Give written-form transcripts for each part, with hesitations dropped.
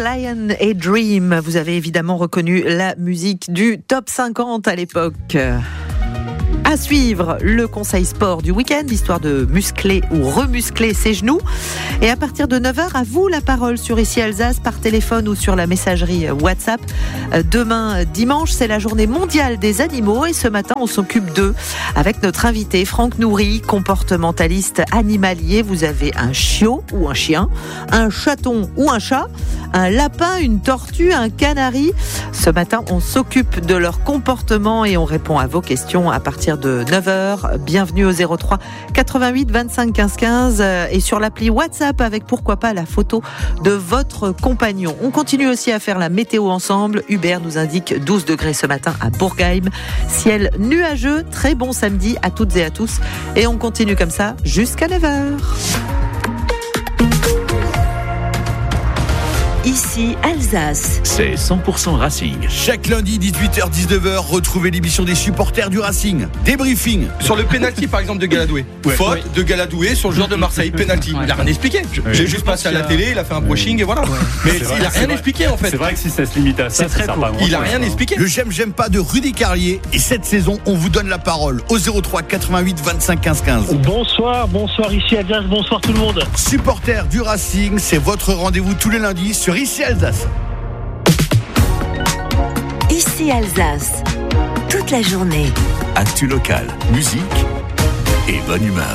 Lion et Dream. Vous avez évidemment reconnu la musique du Top 50 à l'époque. À suivre, le conseil sport du week-end, histoire de muscler ou remuscler ses genoux. Et à partir de 9h, à vous la parole sur Ici Alsace, par téléphone ou sur la messagerie WhatsApp. Demain, dimanche, c'est la journée mondiale des animaux. Et ce matin, on s'occupe d'eux avec notre invité Franck Nourry, comportementaliste animalier. Vous avez un chiot ou un chien, un chaton ou un chat, un lapin, une tortue, un canari. Ce matin, on s'occupe de leur comportement et on répond à vos questions à partir de 9h. Bienvenue au 03 88 25 15 15 et sur l'appli WhatsApp avec pourquoi pas la photo de votre compagnon. On continue aussi à faire la météo ensemble. Hubert nous indique 12 degrés ce matin à Bourgheim. Ciel nuageux, très bon samedi à toutes et à tous. Et on continue comme ça jusqu'à 9h. Ici Alsace. C'est 100% Racing. Chaque lundi 18h-19h, retrouvez l'émission des supporters du Racing. Débriefing. Sur le penalty par exemple de Galadoué. Faute de Galadoué sur le joueur de Marseille. Penalty. Il n'a rien expliqué. J'ai juste passé à la télé, il a fait un brushing et voilà. Mais il n'a rien expliqué en fait. C'est vrai que si ça se limite à ça, c'est très court. Il n'a rien expliqué. Le j'aime pas de Rudy Carlier. Et cette saison, on vous donne la parole au 03 88 25 15 15. Bonsoir ici Alsace, bonsoir tout le monde. Supporters du Racing, c'est votre rendez-vous tous les lundis sur Ici Alsace. Ici Alsace, toute la journée. Actu local, musique et bonne humeur.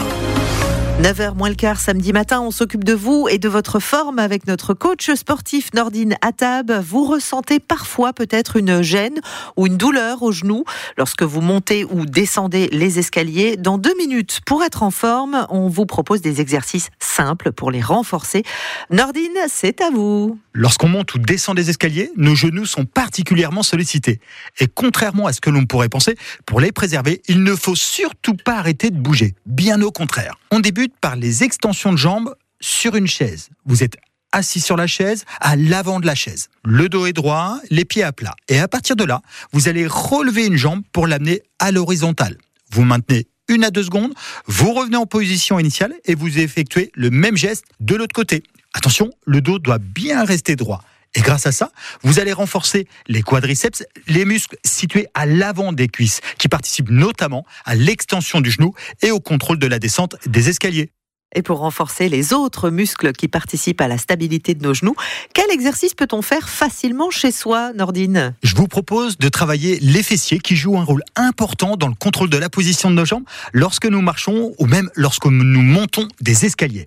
9h moins le quart samedi matin, on s'occupe de vous et de votre forme avec notre coach sportif Nordine Attab. Vous ressentez parfois peut-être une gêne ou une douleur au genou lorsque vous montez ou descendez les escaliers. Dans 2 minutes, pour être en forme, on vous propose des exercices simples pour les renforcer. Nordine, c'est à vous. Lorsqu'on monte ou descend des escaliers, nos genoux sont particulièrement sollicités. Et contrairement à ce que l'on pourrait penser, pour les préserver, il ne faut surtout pas arrêter de bouger. Bien au contraire. On débute par les extensions de jambes sur une chaise. Vous êtes assis sur la chaise, à l'avant de la chaise. Le dos est droit, les pieds à plat. Et à partir de là, vous allez relever une jambe pour l'amener à l'horizontale. Vous maintenez 1 à 2 secondes, vous revenez en position initiale et vous effectuez le même geste de l'autre côté. Attention, le dos doit bien rester droit. Et grâce à ça, vous allez renforcer les quadriceps, les muscles situés à l'avant des cuisses, qui participent notamment à l'extension du genou et au contrôle de la descente des escaliers. Et pour renforcer les autres muscles qui participent à la stabilité de nos genoux, quel exercice peut-on faire facilement chez soi, Nordine ? Je vous propose de travailler les fessiers qui jouent un rôle important dans le contrôle de la position de nos jambes lorsque nous marchons ou même lorsque nous montons des escaliers.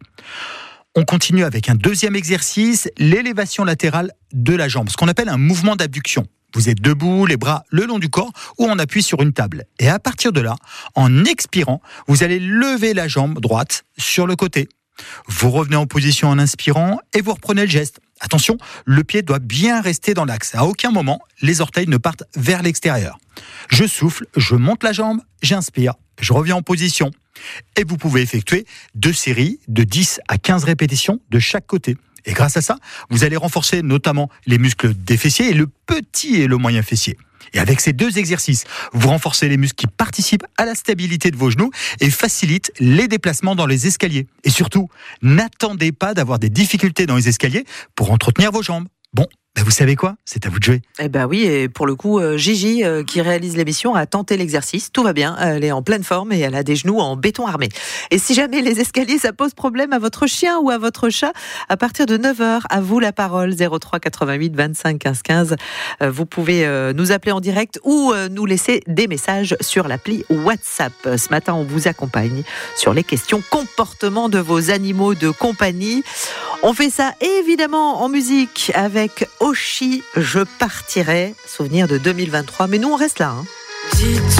On continue avec un deuxième exercice, l'élévation latérale de la jambe, ce qu'on appelle un mouvement d'abduction. Vous êtes debout, les bras le long du corps ou on appuie sur une table. Et à partir de là, en expirant, vous allez lever la jambe droite sur le côté. Vous revenez en position en inspirant et vous reprenez le geste. Attention, le pied doit bien rester dans l'axe. À aucun moment, les orteils ne partent vers l'extérieur. Je souffle, je monte la jambe, j'inspire, je reviens en position. Et vous pouvez effectuer 2 séries de 10 à 15 répétitions de chaque côté. Et grâce à ça, vous allez renforcer notamment les muscles des fessiers et le petit et le moyen fessier. Et avec ces 2 exercices, vous renforcez les muscles qui participent à la stabilité de vos genoux et facilitent les déplacements dans les escaliers. Et surtout, n'attendez pas d'avoir des difficultés dans les escaliers pour entretenir vos jambes. Bon, vous savez quoi ? C'est à vous de jouer. Eh ben oui, et pour le coup, Gigi, qui réalise l'émission, a tenté l'exercice. Tout va bien, elle est en pleine forme et elle a des genoux en béton armé. Et si jamais les escaliers, ça pose problème à votre chien ou à votre chat, à partir de 9h, à vous la parole, 03 88 25 15 15. Vous pouvez nous appeler en direct ou nous laisser des messages sur l'appli WhatsApp. Ce matin, on vous accompagne sur les questions comportement de vos animaux de compagnie. On fait ça évidemment en musique avec Oshi, je partirai, souvenir de 2023. Mais nous, on reste là.